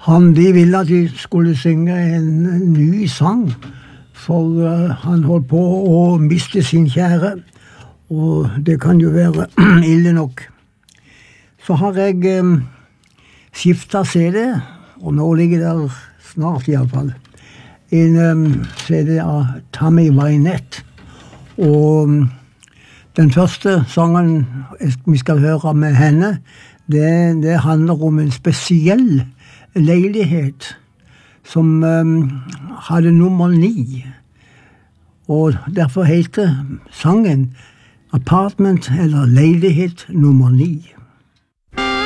De ville at de skulle synge en ny sang, for han holdt på å miste sin kjære, og det kan jo være ille nok. Så har jeg skiftet CD, og nå ligger der snart i alle fall en CD av Tammy Wynette. Og den første sangen vi skal høre med henne, det handler om en spesiell leilighet som hadde nummer 9. Og derfor heter sangen Apartment eller leilighet nummer 9.